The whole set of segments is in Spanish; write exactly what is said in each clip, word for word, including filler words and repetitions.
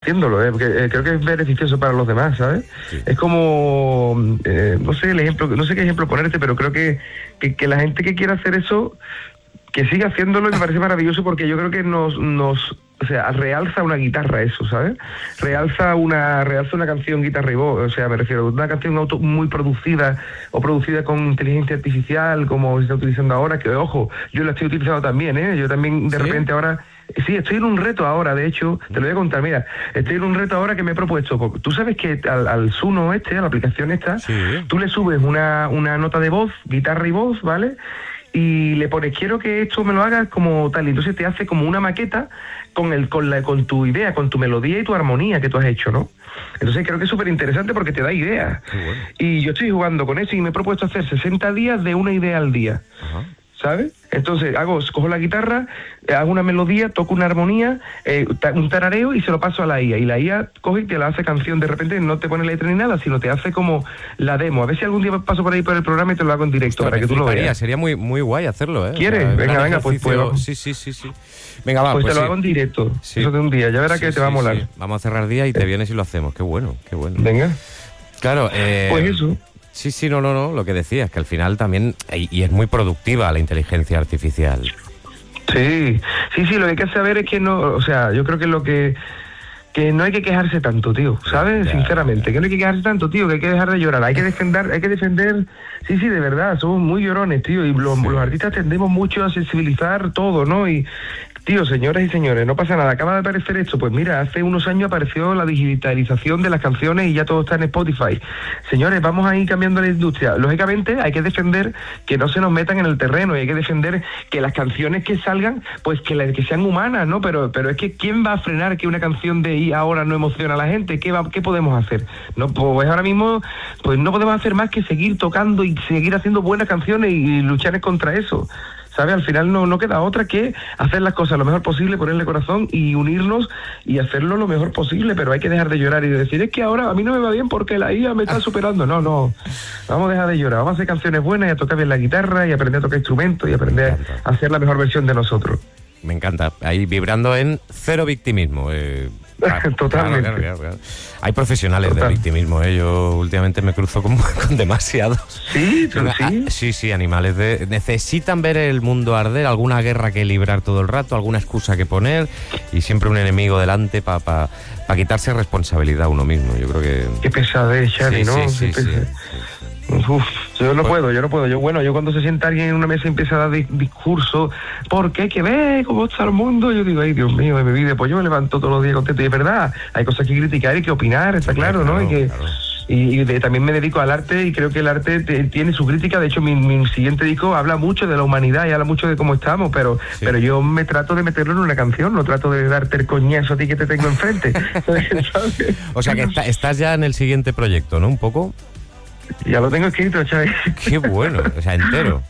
haciéndolo, ¿eh? Porque eh, creo que es beneficioso para los demás, ¿sabes? Sí. Es como, eh, no sé el ejemplo, no sé qué ejemplo ponerte, pero creo que, que, que la gente que quiera hacer eso, que siga haciéndolo, y me parece maravilloso, porque yo creo que nos, nos, o sea, realza una guitarra eso, ¿sabes? Realza una, realza una canción guitarra y voz, o sea, me refiero a una canción auto muy producida, o producida con inteligencia artificial, como se está utilizando ahora, que ojo, yo la estoy utilizando también, ¿eh? Yo también de ¿Sí? repente ahora, sí, estoy en un reto ahora, de hecho, te lo voy a contar, mira, estoy en un reto ahora que me he propuesto, porque tú sabes que al, al Suno este, a la aplicación esta, sí. tú le subes una, una nota de voz, guitarra y voz, ¿vale? Y le pones, quiero que esto me lo hagas como tal, y entonces te hace como una maqueta con el con la con tu idea, con tu melodía y tu armonía que tú has hecho, ¿no? Entonces creo que es súper interesante porque te da ideas. Bueno. Y yo estoy jugando con eso y me he propuesto hacer sesenta días de una idea al día. Ajá. ¿Sabes? Entonces hago, cojo la guitarra, hago una melodía, toco una armonía, eh, un tarareo y se lo paso a la I A. Y la I A coge y te la hace canción. De repente no te pone letra ni nada, sino te hace como la demo. A ver si algún día paso por ahí por el programa y te lo hago en directo. Hostia, para que tú lo veas. Sería muy muy guay hacerlo, ¿eh? ¿Quieres? O sea, venga, venga, pues, pues vamos. Sí, sí, sí, sí. Venga, va. Pues, pues te lo sí. hago en directo. Sí. Eso de un día. Ya verás sí, que te sí, va a molar. Sí. Vamos a cerrar día y te vienes y lo hacemos. Qué bueno, qué bueno. Venga. Claro, eh... pues eso. Sí, sí, no, no, no, lo que decías, que al final también, y, y es muy productiva la inteligencia artificial. Sí, sí, sí, lo que hay que saber es que no, o sea, yo creo que lo que, que no hay que quejarse tanto, tío, ¿sabes? Ya, Sinceramente, ya. que no hay que quejarse tanto, tío, que hay que dejar de llorar, hay que defender, hay que defender, sí, sí, de verdad, somos muy llorones, tío, y los, sí. los artistas tendemos mucho a sensibilizar todo, ¿no? Y, tío, señoras y señores, no pasa nada, acaba de aparecer esto, pues mira, hace unos años apareció la digitalización de las canciones y ya todo está en Spotify. Señores, vamos a ir cambiando la industria. Lógicamente hay que defender que no se nos metan en el terreno y hay que defender que las canciones que salgan, pues que, la, que sean humanas, ¿no? Pero pero es que ¿quién va a frenar que una canción de I ahora no emociona a la gente? ¿Qué, va, qué podemos hacer? No, pues ahora mismo pues no podemos hacer más que seguir tocando y seguir haciendo buenas canciones y, y luchar contra eso. ¿Sabes? Al final no, no queda otra que hacer las cosas lo mejor posible, ponerle corazón y unirnos y hacerlo lo mejor posible, pero hay que dejar de llorar y de decir, es que ahora a mí no me va bien porque la I A me está superando. No, no, vamos a dejar de llorar, vamos a hacer canciones buenas y a tocar bien la guitarra y aprender a tocar instrumentos y aprender a hacer la mejor versión de nosotros. Me encanta, ahí vibrando en cero victimismo. Eh, Totalmente. Claro, claro, claro. Hay profesionales Total. del victimismo, ¿eh? Yo últimamente me cruzo con, con demasiados. Sí, ¿tú sí? Ah, sí, sí, animales. De, necesitan ver el mundo arder, alguna guerra que librar todo el rato, alguna excusa que poner y siempre un enemigo delante para pa, pa quitarse responsabilidad a uno mismo. Yo creo que... Qué pesadez, Xavi, sí, ¿no? Sí, sí, Qué sí, pesa... sí, sí. Uf, yo no puedo, yo no puedo. Yo, bueno, yo cuando se sienta alguien en una mesa y empieza a dar di- discurso, porque hay que ver cómo está el mundo, yo digo, ay, Dios mío, de mi vida, pues yo me levanto todos los días contento. Y es verdad, hay cosas que criticar y que opinar, está sí, claro, claro, ¿no? Y que... Claro. Y, y de, también me dedico al arte y creo que el arte te, tiene su crítica. De hecho, mi, mi siguiente disco habla mucho de la humanidad y habla mucho de cómo estamos, pero sí. pero yo me trato de meterlo en una canción, no trato de darte el coñazo a ti que te tengo enfrente. ¿Sabes? O sea que está, estás ya en el siguiente proyecto, ¿no? Un poco... Ya lo tengo escrito, Chávez. Qué bueno, o sea, entero.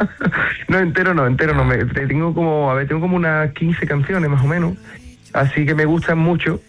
No, entero no, entero no. Me, tengo como, a ver, tengo como unas quince canciones más o menos, así que me gustan mucho.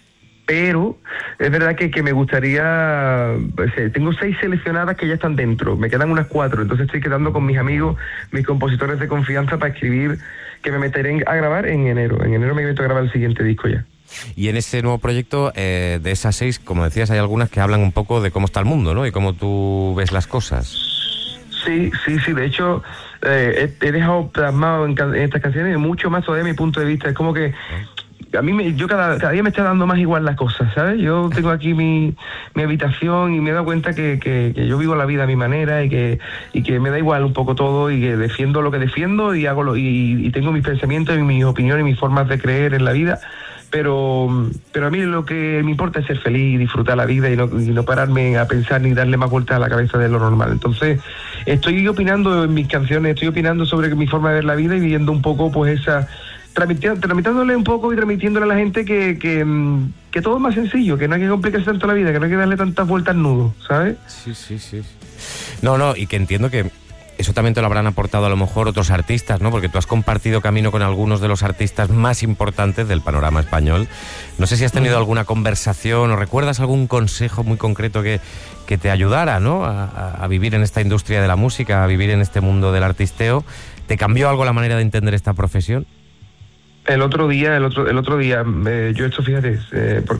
Pero es verdad que, que me gustaría, pues, tengo seis seleccionadas que ya están dentro, me quedan unas cuatro, entonces estoy quedando con mis amigos, mis compositores de confianza para escribir, que me meteré a grabar en enero. En enero me meto a grabar el siguiente disco ya. Y en ese nuevo proyecto, eh, de esas seis, como decías, hay algunas que hablan un poco de cómo está el mundo, ¿no? Y cómo tú ves las cosas. Sí, sí, sí. De hecho, eh, he, he dejado plasmado en, en estas canciones mucho más todavía mi punto de vista. Es como que a mí, me, yo cada, cada día me está dando más igual las cosas, ¿sabes? Yo tengo aquí mi, mi habitación y me he dado cuenta que, que, que yo vivo la vida a mi manera y que, y que me da igual un poco todo y que defiendo lo que defiendo y hago lo, y, y tengo mis pensamientos y mis opiniones y mis formas de creer en la vida. Pero pero a mí lo que me importa es ser feliz y disfrutar la vida y no, y no pararme a pensar ni darle más vueltas a la cabeza de lo normal. Entonces estoy opinando en mis canciones, estoy opinando sobre mi forma de ver la vida y viendo un poco pues esa, tramitiendo, tramitándole un poco y transmitiéndole a la gente que, que, que todo es más sencillo, que no hay que complicarse tanto la vida, que no hay que darle tantas vueltas al nudo, ¿sabes? Sí, sí, sí. No, no, y que entiendo que eso también te lo habrán aportado a lo mejor otros artistas, ¿no? Porque tú has compartido camino con algunos de los artistas más importantes del panorama español. No sé si has tenido alguna conversación o recuerdas algún consejo muy concreto que, que te ayudara, ¿no? A, a vivir en esta industria de la música, a vivir en este mundo del artisteo. ¿Te cambió algo la manera de entender esta profesión? El otro día, el otro, el otro día, eh, yo esto, fíjate, eh, porque